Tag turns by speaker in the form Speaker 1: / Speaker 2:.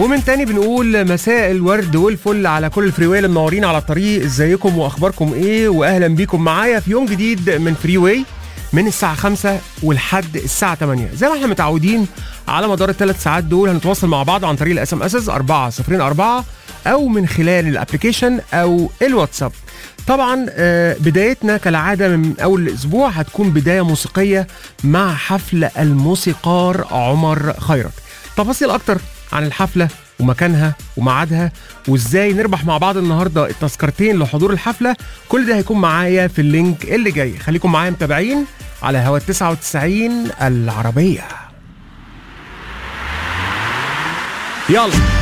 Speaker 1: ومن تاني بنقول مساء الورد والفل على كل الفريواي اللي منورين على الطريق. ازيكم واخباركم ايه؟ واهلا بيكم معايا في يوم جديد من فريواي من الساعة 5 ولحد الساعة 8 زي ما احنا متعودين. على مدار الثلاث ساعات دول هنتواصل مع بعض عن طريق الاس ام اس 404 او من خلال الابليكيشن او الواتساب. طبعا بدايتنا كالعادة من اول الاسبوع هتكون بداية موسيقية مع حفل الموسيقار عمر خيرت. تفاصيل اكتر عن الحفلة ومكانها وميعادها وازاي نربح مع بعض النهارده التذكرتين لحضور الحفله، كل ده هيكون معايا في اللينك اللي جاي. خليكم معايا متابعين على هوا 99 العربيه. يلا